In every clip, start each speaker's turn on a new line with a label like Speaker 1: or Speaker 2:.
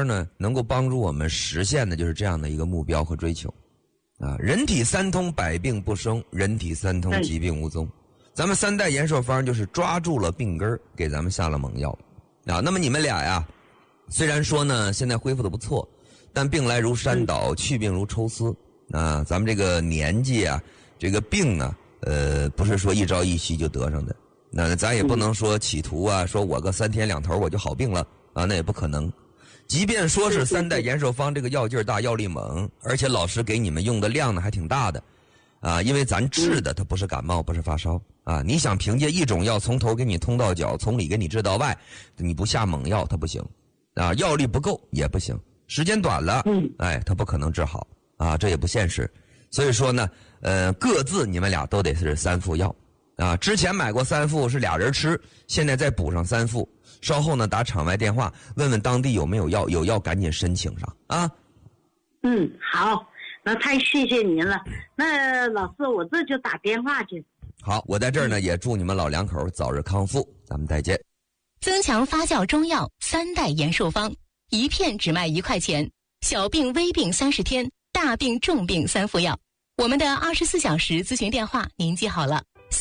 Speaker 1: 方呢，能够帮助我们实现的就是这样的一个目标和追求。啊，人体三通，百病不生；人体三通，疾病无踪。咱们3代延寿方就是抓住了病根，给咱们下了猛药。啊，那么你们俩呀，虽然说呢现在恢复的不错，但病来如山倒，去病如抽丝。啊，咱们这个年纪啊，这个病啊，不是说一朝一夕就得上的。那咱也不能说企图啊，说我个3天2头我就好病了啊，那也不可能。即便说是3代延寿方这个药劲儿大、药力猛，而且老师给你们用的量呢还挺大的，啊，因为咱治的它不是感冒，不是发烧啊。你想凭借一种药从头给你通到脚，从里给你治到外，你不下猛药它不行，啊，药力不够也不行，时间短了，哎，它不可能治好啊，这也不现实。所以说呢，各自你们俩都得是3副药，啊，之前买过3副是俩人吃，现在再补上3副。稍后呢，打场外电话问问当地有没有药，有药赶紧申请上啊。
Speaker 2: 好，那太谢谢您了。那老师，我这就打电话去。
Speaker 1: 好，我在这儿呢，也祝你们老两口早日康复，咱们再见。
Speaker 3: 增强发酵中药3代延寿方，一片只卖1块钱，小病微病30天，大病重病3副药。我们的24小时咨询电话您记好了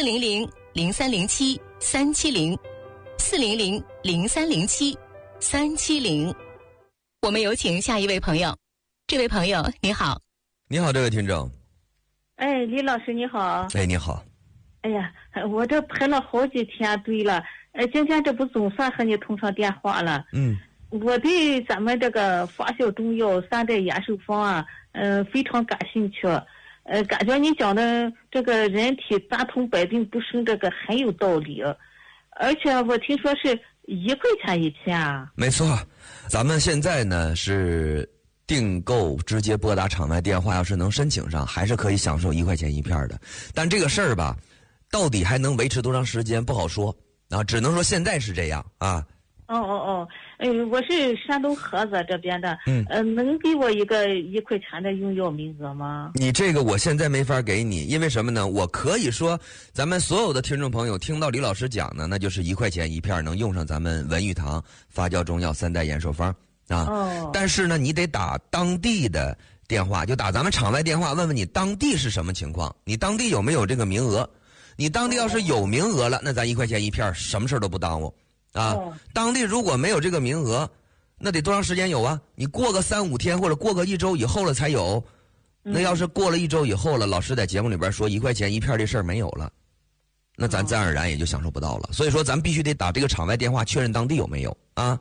Speaker 3: ，400-0307-370，400-0307-370。我们有请下一位朋友。这位朋友你好。
Speaker 1: 你好，这位听众。
Speaker 4: 哎，李老师你好。
Speaker 1: 哎，你好。
Speaker 4: 哎呀，我这排了好几天队了，今天这不总算和你通上电话了。我对咱们这个发酵中药3代延寿方啊，非常感兴趣。感觉你讲的这个人体三通百病不生这个很有道理，而且我听说是1块钱1片啊。
Speaker 1: 没错，咱们现在呢是订购直接拨打场外电话，要是能申请上，还是可以享受1块钱1片的。但这个事儿吧，到底还能维持多长时间不好说啊，只能说现在是这样啊。
Speaker 4: 我是山东菏泽这边的，能给我一个1块钱的用药名额吗？
Speaker 1: 你这个我现在没法给你，因为什么呢？我可以说，咱们所有的听众朋友听到李老师讲呢，那就是1块钱1片，能用上咱们文玉堂发酵中药3代延寿方啊。但是呢，你得打当地的电话，就打咱们场外电话，问问你当地是什么情况，你当地有没有这个名额？你当地要是有名额了，那咱1块钱1片，什么事都不耽误。当地如果没有这个名额，那得多长时间有啊？你过个3-5天或者过个1周以后了才有。那要是过了1周以后了，老师在节目里边说1块钱1片这事儿没有了，那咱自然而然也就享受不到了。所以说咱必须得打这个场外电话确认当地有没有啊。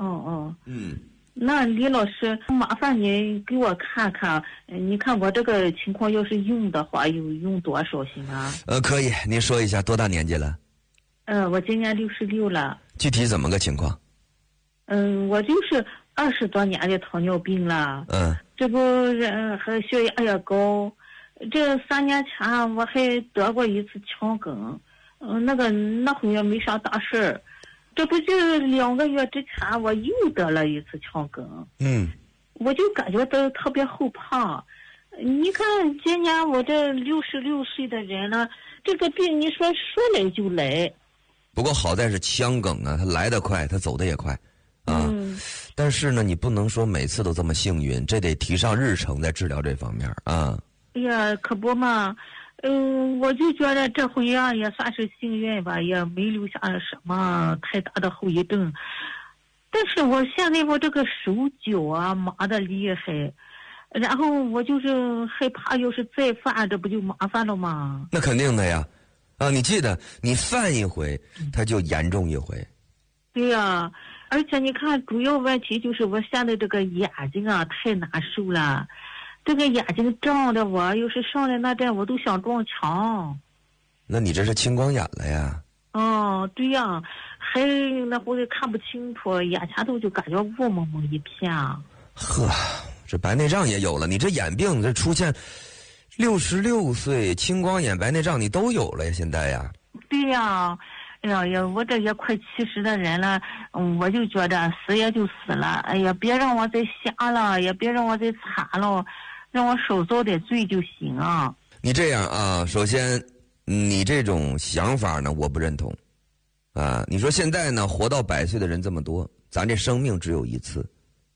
Speaker 4: 那李老师，麻烦你给我看看，你看我这个情况要是用的话，有用多少行啊？
Speaker 1: 可以，您说一下多大年纪了？
Speaker 4: 我今年66了。
Speaker 1: 具体怎么个情况？
Speaker 4: 我就是20多年的糖尿病了。这不还血压也高。这3年前我还得过一次腔梗，那会也没啥大事儿。这不就2个月之前我又得了一次腔梗。我就感觉到特别后怕。你看今年我这66岁的人了，这个病你说来就来。
Speaker 1: 不过好在是腔梗啊，它来得快，它走得也快，啊。但是呢，你不能说每次都这么幸运，这得提上日程在治疗这方面啊。
Speaker 4: 哎呀，可不嘛，我就觉得这回啊也算是幸运吧，也没留下什么太大的后遗症。但是我现在我这个手脚啊麻得厉害，然后我就是害怕，要是再犯，这不就麻烦了吗？
Speaker 1: 那肯定的呀。你记得，你犯一回，它就严重一回。
Speaker 4: 对呀，而且你看，主要问题就是我现在这个眼睛啊太难受了，这个眼睛胀的我，要是上来那阵我都想撞墙。
Speaker 1: 那你这是青光眼了呀？
Speaker 4: 对呀，还那会看不清楚，眼前头就感觉雾蒙蒙一片。
Speaker 1: 呵，这白内障也有了，你这眼病这出现。66岁青光眼白内障你都有了呀，现在呀。
Speaker 4: 对呀，哎呀，我这也快70的人了，我就觉得死也就死了，哎呀，别让我再瞎了，也别让我再惨了，让我少遭点罪就行啊。
Speaker 1: 你这样啊，首先你这种想法呢我不认同啊。你说现在呢活到100岁的人这么多，咱这生命只有一次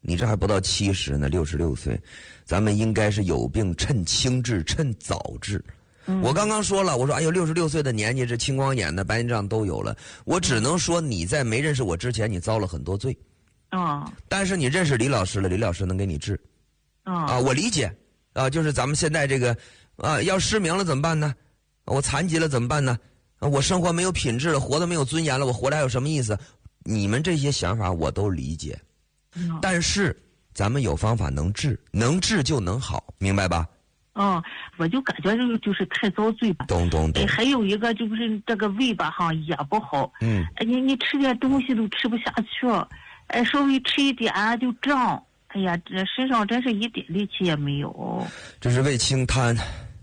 Speaker 1: 你这还不到70呢，66岁，咱们应该是有病趁轻治，趁早治。我刚刚说了，我说哎呦，66岁的年纪，这青光眼的、白内障都有了。我只能说你在没认识我之前，你遭了很多罪。但是你认识李老师了，李老师能给你治。我理解。就是咱们现在这个要失明了怎么办呢？我残疾了怎么办呢？我生活没有品质了，活得没有尊严了，我活着还有什么意思？你们这些想法我都理解。但是咱们有方法能治，能治就能好，明白吧？
Speaker 4: 我就感觉就是太遭罪吧。
Speaker 1: 懂。
Speaker 4: 还有一个就是这个胃吧哈也不好。你吃点东西都吃不下去，稍微吃一点就胀。哎呀，这身上真是一点力气也没有。这
Speaker 1: 是胃清瘫。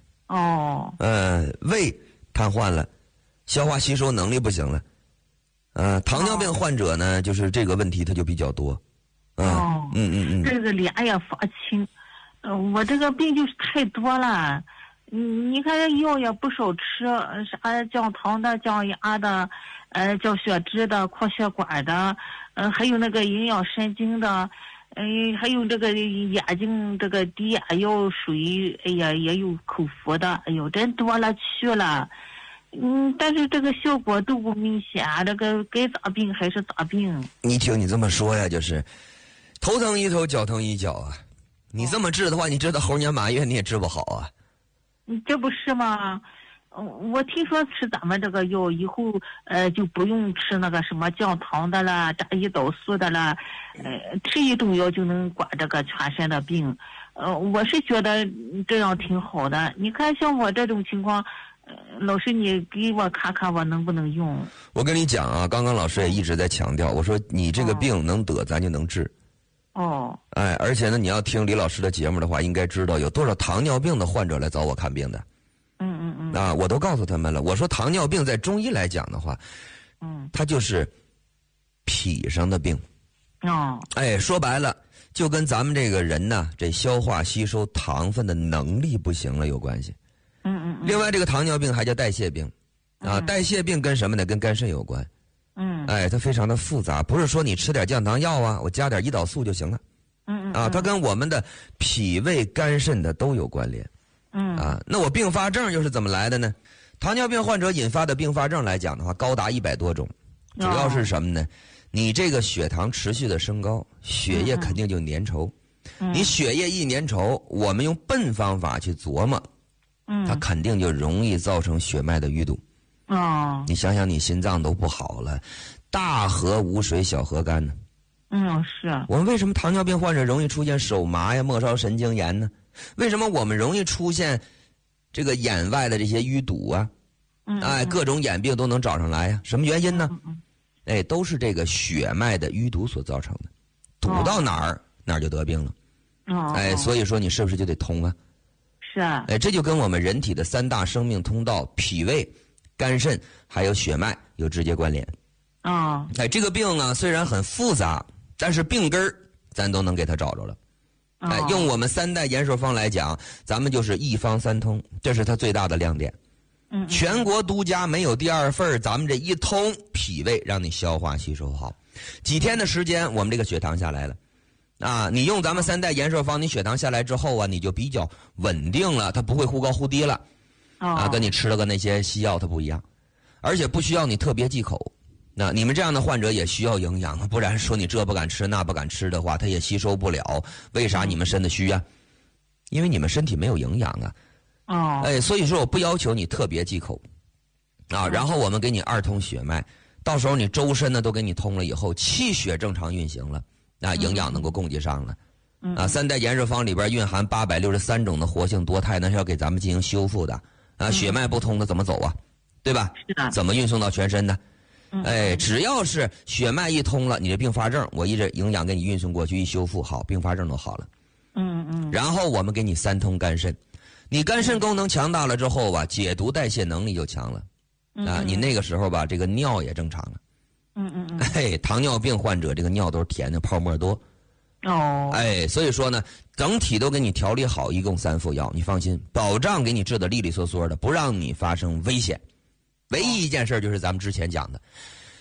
Speaker 1: 胃瘫痪了，消化吸收能力不行了。糖尿病患者呢，就是这个问题它就比较多。这
Speaker 4: 个脸也发青。我这个病就是太多了，你看这药也不少吃，啥降糖的、降压的，降血脂的、扩血管的，还有那个营养神经的，还有这个眼睛这个滴眼药水，哎呀也有口服的，哎呦真多了去了。但是这个效果都不明显，这个该咋病还是咋病。
Speaker 1: 你听你这么说呀，就是头疼一头，脚疼一脚啊。你这么治的话，你知道猴年马月你也治不好啊。
Speaker 4: 这不是吗？我听说吃咱们这个药以后，就不用吃那个什么降糖的啦、炸胰岛素的啦，吃一种药就能管这个全身的病。我是觉得这样挺好的。你看像我这种情况，老师你给我看看我能不能用。
Speaker 1: 我跟你讲啊，刚刚老师也一直在强调，我说你这个病能得咱就能治。而且呢，你要听李老师的节目的话，应该知道有多少糖尿病的患者来找我看病的。我都告诉他们了。我说糖尿病在中医来讲的话，它就是脾上的病。说白了，就跟咱们这个人呢，这消化吸收糖分的能力不行了有关系。另外，这个糖尿病还叫代谢病。代谢病跟什么呢？跟肝肾有关。它非常的复杂，不是说你吃点降糖药啊，我加点胰岛素就行了。它跟我们的脾胃肝肾的都有关联。那我并发症又是怎么来的呢？糖尿病患者引发的并发症来讲的话，高达100多种，主要是什么呢？你这个血糖持续的升高，血液肯定就粘稠。你血液一粘稠，我们用笨方法去琢磨，它肯定就容易造成血脉的淤堵。你想想，你心脏都不好了，大河无水小河干呢。
Speaker 4: 是。
Speaker 1: 我们为什么糖尿病患者容易出现手麻呀、末梢神经炎呢？为什么我们容易出现这个眼外的这些淤堵啊？各种眼病都能找上来呀？什么原因呢？都是这个血脉的淤堵所造成的。堵到哪儿，哪儿就得病了。所以说你是不是就得通啊？
Speaker 4: 是啊。
Speaker 1: 这就跟我们人体的3大生命通道——脾胃、肝肾还有血脉有直接关联。这个病呢虽然很复杂，但是病根儿咱都能给它找着了。用我们3代延寿方来讲，咱们就是一方3通，这是它最大的亮点。全国独家，没有第二份，咱们这一通脾胃让你消化吸收好，几天的时间我们这个血糖下来了。你用咱们3代延寿方，你血糖下来之后啊，你就比较稳定了，它不会忽高忽低了。跟你吃了个那些西药它不一样，而且不需要你特别忌口。那你们这样的患者也需要营养，不然说你这不敢吃那不敢吃的话，它也吸收不了。为啥你们身子虚啊？因为你们身体没有营养啊。所以说我不要求你特别忌口然后我们给你2通血脉，到时候你周身呢都给你通了以后，气血正常运行了，营养能够供给上了。3代延寿方里边蕴含863种的活性多肽，那是要给咱们进行修复的。血脉不通的怎么走啊？对吧？
Speaker 4: 是的。
Speaker 1: 怎么运送到全身的？只要是血脉一通了，你这并发症我一直营养给你运送过去，一修复好，并发症都好了。然后我们给你3通肝肾，你肝肾功能强大了之后吧，解毒代谢能力就强了。你那个时候吧，这个尿也正常了。糖尿病患者这个尿都是甜的，泡沫多。所以说呢，整体都给你调理好，一共3副药，你放心，保障给你治得利利索索的，不让你发生危险。唯一一件事就是咱们之前讲的，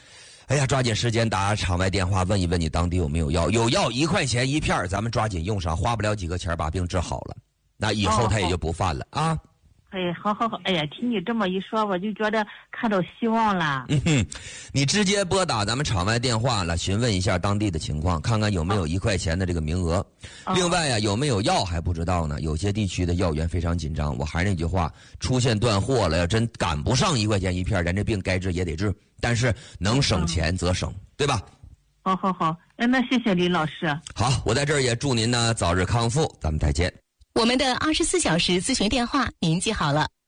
Speaker 1: 哎呀，抓紧时间打场外电话问一问你当地有没有药，有药1块钱1片，咱们抓紧用上，花不了几个钱把病治好了，那以后他也就不犯了啊。
Speaker 4: 哎，好，哎呀，听你这么一说，我就觉得看到希望了。
Speaker 1: 你直接拨打咱们场外电话了，询问一下当地的情况，看看有没有1块钱的这个名额。另外呀，有没有药还不知道呢，有些地区的药源非常紧张。我还是那句话，出现断货了，要真赶不上1块钱1片，咱这病该治也得治，但是能省钱则省，对吧？
Speaker 4: 好，那谢谢李老师。
Speaker 1: 好，我在这儿也祝您呢早日康复，咱们再见。
Speaker 3: 我们的24小时咨询电话您记好了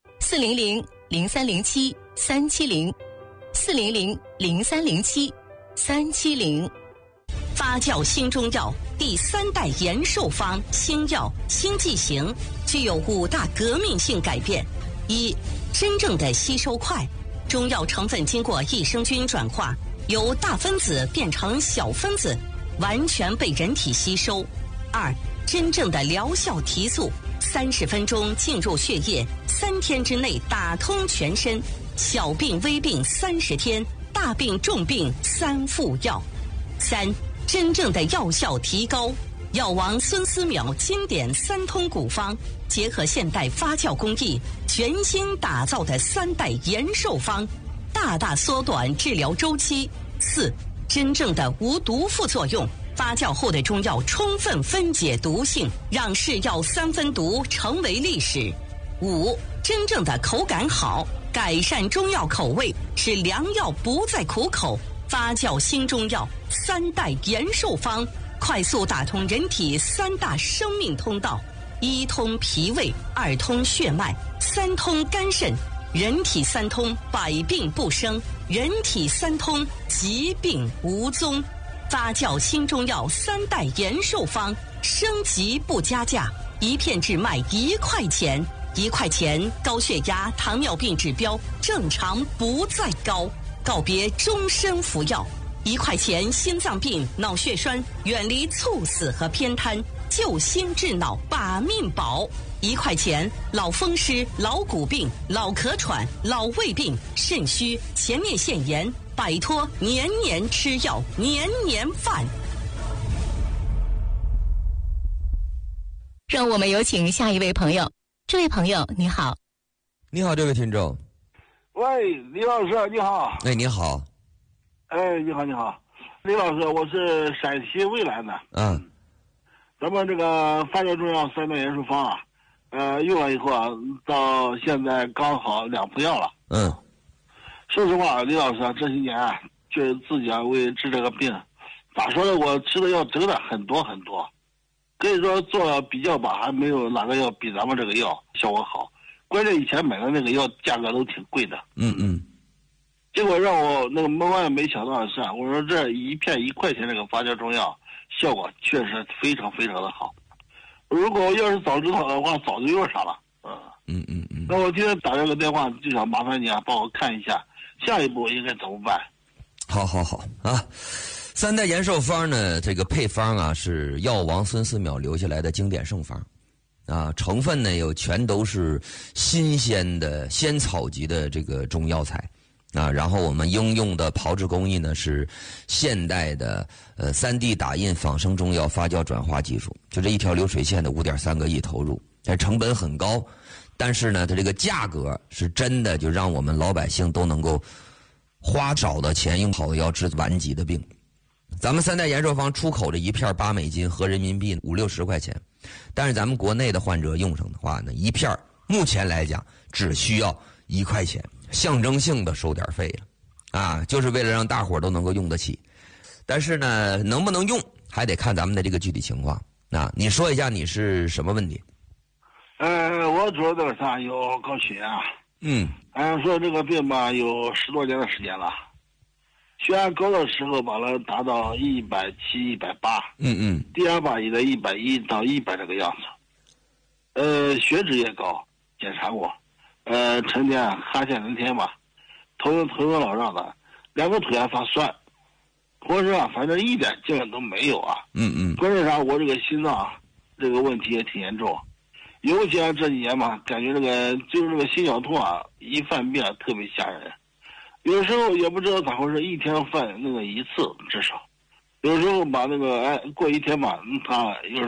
Speaker 3: ，400-0307-370，400-0307-370。
Speaker 5: 发酵新中药第3代延寿方新药新剂型具有5大革命性改变：一、真正的吸收快，中药成分经过益生菌转化，由大分子变成小分子，完全被人体吸收；二、真正的疗效提速，30分钟进入血液，3天之内打通全身，小病微病30天，大病重病3副药；三、真正的药效提高，药王孙思邈经典3通古方，结合现代发酵工艺，全新打造的3代延寿方，大大缩短治疗周期。四、真正的无毒副作用，发酵后的中药充分分解毒性，让是药3分毒成为历史。五、真正的口感好，改善中药口味，使良药不再苦口。发酵新中药3代延寿方，快速打通人体3大生命通道：1通脾胃，2通血脉，3通肝肾。人体3通，百病不生；人体3通，疾病无踪。发酵新中药3代延寿方，升级不加价，1片只卖1块钱，1块钱高血压、糖尿病指标正常不再高，告别终身服药；1块钱心脏病、脑血栓远离猝死和偏瘫，救心治脑把命保；1块钱老风湿、老骨病、老咳喘、老胃病、肾虚、前列腺炎，摆脱年年吃药、年年犯。
Speaker 3: 让我们有请下一位朋友。这位朋友你好。
Speaker 1: 你好，这位听众。
Speaker 6: 喂，李老师你好。
Speaker 1: 哎，你好。
Speaker 6: 哎，你好，李老师，我是陕西渭南的。咱们这个发酵中药3代延寿方啊，用了以后啊，到现在刚好2副药了。说实话，李老师啊，这些年啊，就是自己啊为治这个病，咋说呢？我吃的药真的很多，可以说做了比较吧，还没有哪个药比咱们这个药效果好。关键以前买的那个药价格都挺贵的。结果让我那个万万没想到的是，我说这1片1块钱这个发酵中药效果确实非常的好。如果要是早知道的话，早就用上了。那我今天打这个电话就想麻烦你啊，帮我看一下下一步应该怎么办。
Speaker 1: 好啊。3代延寿方呢，这个配方啊是药王孙思邈留下来的经典圣方啊，成分呢全都是新鲜的仙草级的这个中药材啊，然后我们应用的炮制工艺呢是现代的3D 打印仿生中药发酵转化技术，就这一条流水线的5.3个亿投入，但成本很高，但是呢它这个价格是真的就让我们老百姓都能够花少的钱用好的药治顽疾的病。咱们3代延寿方出口的1片8美金，合人民币50-60块钱，但是咱们国内的患者用上的话呢，1片目前来讲只需要1块钱，象征性的收点费了啊，就是为了让大伙都能够用得起。但是呢，能不能用还得看咱们的这个具体情况。那你说一下你是什么问题？
Speaker 6: 我主要的啥有高血压。说这个病吧有10多年的时间了，血压高的时候把它达到170、180。低压吧也在110到100这个样子。血脂也高，检查过。成天哈欠连天吧，头晕脑胀的，2个腿还发酸，浑身啊反正一点劲都没有啊。关键啥？我这个心脏这个问题也挺严重，尤其这几年嘛，感觉就是这个心绞痛啊，一犯病特别吓人。 有时候也不知道咋回事，一天犯那个一次至少，有时候把那个过一天吧，他有时候